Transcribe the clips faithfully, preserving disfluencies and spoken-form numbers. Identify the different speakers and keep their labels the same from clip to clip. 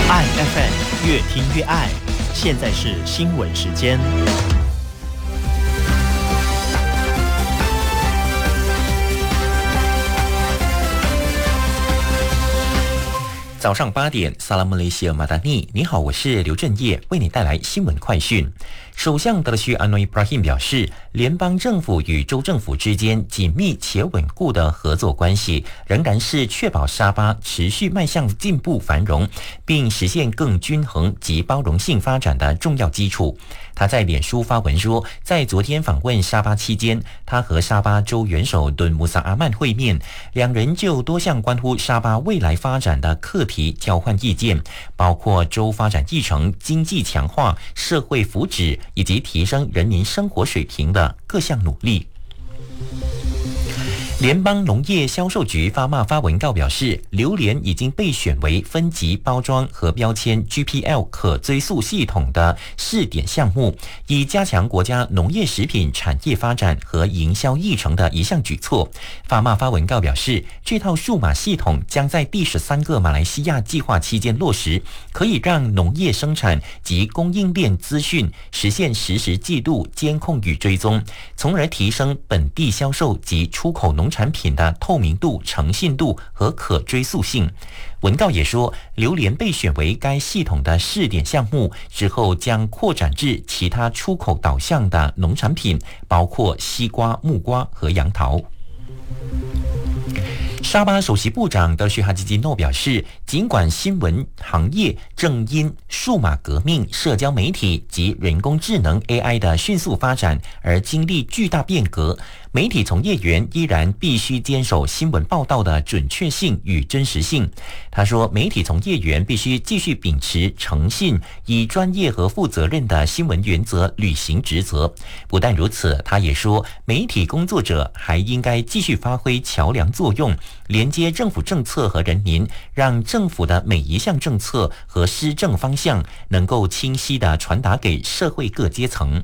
Speaker 1: 爱 F M 越听越爱，现在是新闻时间。早上八点，萨拉姆雷西尔马达尼，你好，我是刘振业，为你带来新闻快讯。首相德勒许安诺伊布拉辛表示，联邦政府与州政府之间紧密且稳固的合作关系，仍然是确保沙巴持续迈向进步繁荣，并实现更均衡及包容性发展的重要基础。他在脸书发文说，在昨天访问沙巴期间，他和沙巴州元首敦穆萨阿曼会面，两人就多项关乎沙巴未来发展的课题交换意见，包括州发展议程、经济强化、社会福祉以及提升人民生活水平的各项努力。联邦农业销售局发骂发文告表示，榴莲已经被选为分级包装和标签 G P L 可追溯系统的试点项目，以加强国家农业食品产业发展和营销议程的一项举措。发骂发文告表示，这套数码系统将在第十三个马来西亚计划期间落实，可以让农业生产及供应链资讯实现实时记录、监控与追踪，从而提升本地销售及出口农产品的透明度、诚信度和可追溯性。文告也说，榴莲被选为该系统的试点项目之后，将扩展至其他出口导向的农产品，包括西瓜、木瓜和杨桃。沙巴首席部长德许哈基基诺表示，尽管新闻行业正因数码革命、社交媒体及人工智能 A I 的迅速发展而经历巨大变革，媒体从业员依然必须坚守新闻报道的准确性与真实性。他说，媒体从业员必须继续秉持诚信，以专业和负责任的新闻原则履行职责。不但如此，他也说，媒体工作者还应该继续发挥桥梁作用，连接政府政策和人民，让政府的每一项政策和施政方向能够清晰地传达给社会各阶层。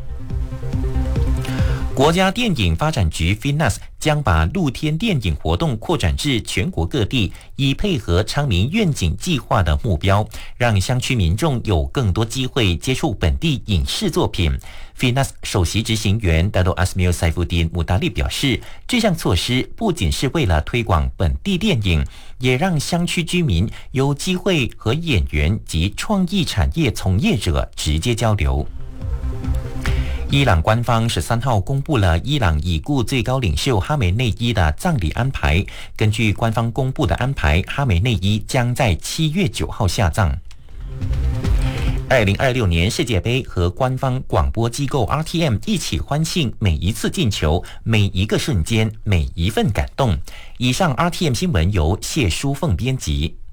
Speaker 1: 国家电影发展局 F I N A S 将把露天电影活动扩展至全国各地，以配合昌明愿景计划的目标，让乡区民众有更多机会接触本地影视作品。F I N A S 首席执行员达多阿斯米尔塞夫丁穆达利表示，这项措施不仅是为了推广本地电影，也让乡区居民有机会和演员及创意产业从业者直接交流。伊朗官方十三号公布了伊朗已故最高领袖哈梅内伊的葬礼安排。根据官方公布的安排，哈梅内伊将在七月九号下葬。二零二六年世界杯和官方广播机构 R T M 一起欢庆每一次进球、每一个瞬间、每一份感动。以上 R T M 新闻由谢淑凤编辑。